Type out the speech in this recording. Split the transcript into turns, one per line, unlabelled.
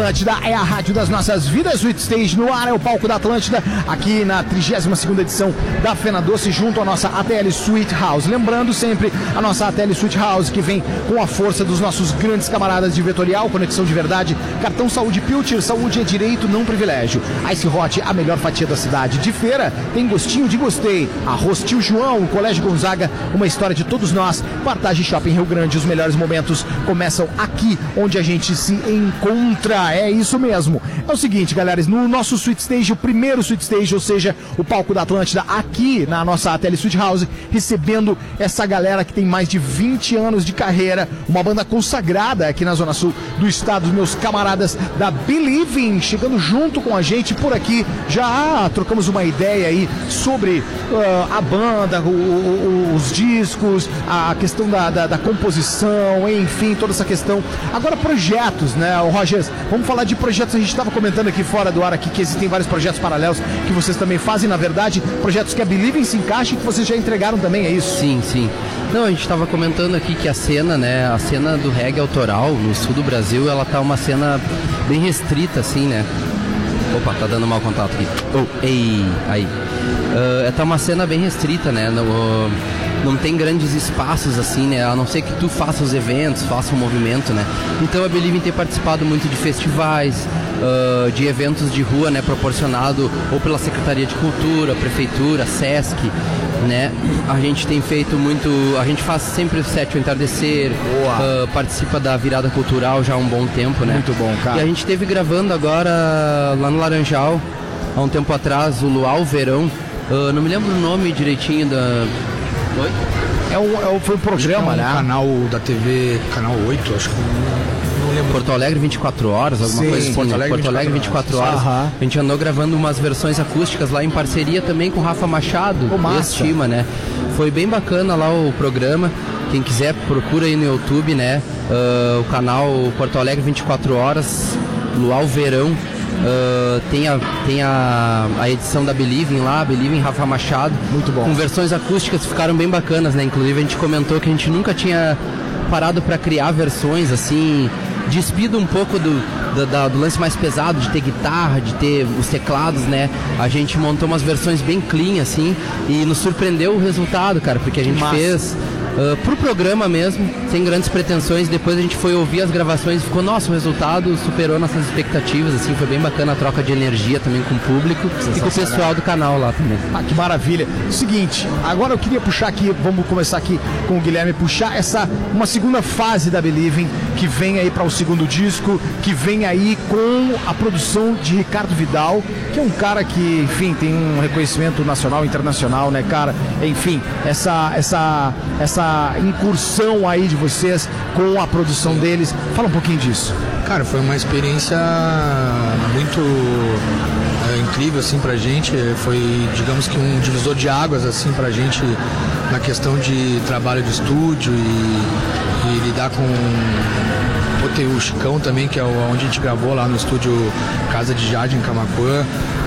Atlântida é a rádio das nossas vidas. Sweet Stage no ar, é o palco da Atlântida, aqui na 32ª edição da Fena Doce, junto à nossa ATL Sweet House. Lembrando sempre a nossa ATL Sweet House, que vem com a força dos nossos grandes camaradas de Vetorial, Conexão de Verdade, Cartão Saúde Pilcher, saúde é direito, não privilégio. Ice Hot, a melhor fatia da cidade. De feira, tem gostinho de gostei. Arroz Tio João, Colégio Gonzaga, uma história de todos nós. Partage Shopping Rio Grande, os melhores momentos começam aqui, onde a gente se encontra. É isso mesmo. É o seguinte, galera, no nosso Sweet Stage, o primeiro Sweet Stage, ou seja, o palco da Atlântida, aqui na nossa ATL Sweet House, recebendo essa galera que tem mais de 20 anos de carreira, uma banda consagrada aqui na Zona Sul do estado, os meus camaradas da Believing, chegando junto com a gente por aqui. Já trocamos uma ideia aí sobre a banda, os discos, a questão da composição, enfim, toda essa questão. Agora, projetos, né, Rogers? Vamos falar de projetos. A gente estava comentando aqui fora do ar aqui que existem vários projetos paralelos que vocês também fazem, na verdade, projetos que a Believing se encaixa e que vocês já entregaram também, é isso?
Sim, sim. Não, a gente estava comentando aqui que a cena, né, a cena do reggae autoral no sul do Brasil, ela tá uma cena bem restrita, assim, né? Opa, tá dando mau contato aqui. Ei, aí. Tá uma cena bem restrita, né? Não tem grandes espaços assim, né? A não ser que tu faça os eventos, faça o movimento, né? Então a Believing tem participado muito de festivais, de eventos de rua, né? Proporcionado ou pela Secretaria de Cultura, Prefeitura, Sesc, né? A gente tem feito muito, a gente faz sempre o Sete ao Entardecer, participa da Virada Cultural já há um bom tempo, né? Muito bom, cara. E a gente esteve gravando agora lá no Laranjal, há um tempo atrás, o Luau Verão. Não me lembro o nome direitinho da... Oi?
Foi um programa, né?
Canal da TV, Canal 8, acho que não lembro.
Porto Alegre 24 horas, alguma coisa assim. Porto Alegre 24 horas. A gente andou gravando umas versões acústicas lá em parceria também com o Rafa Machado, estima, né? Foi bem bacana lá o programa. Quem quiser, procura aí no YouTube, né? O canal Porto Alegre 24 horas, Luau Verão. Tem a edição da Believing lá, Believing Rafa Machado. Muito bom. Com versões acústicas, ficaram bem bacanas, né? Inclusive a gente comentou que a gente nunca tinha parado para criar versões assim, despido um pouco do lance mais pesado, de ter guitarra, de ter os teclados, né? A gente montou umas versões bem clean, assim, e nos surpreendeu o resultado, cara, porque a gente fez pro programa mesmo, sem grandes pretensões. Depois a gente foi ouvir as gravações e ficou, nossa, o resultado superou nossas expectativas, assim, foi bem bacana a troca de energia também com o público e com o pessoal do canal lá também.
Que maravilha. Seguinte, agora eu queria puxar aqui, vamos começar aqui com o Guilherme, puxar uma segunda fase da Believing, que vem aí para o segundo disco, que vem aí com a produção de Ricardo Vidal, que é um cara que, enfim, tem um reconhecimento nacional e internacional, né, cara? Enfim, essa incursão aí de vocês com a produção deles. Fala um pouquinho disso.
Cara, foi uma experiência muito incrível, assim, pra gente. Foi, digamos que um divisor de águas, assim, pra gente na questão de trabalho de estúdio e lidar com... Tem o Chicão também, que é onde a gente gravou lá no estúdio Casa de Jardim, em Camaquã.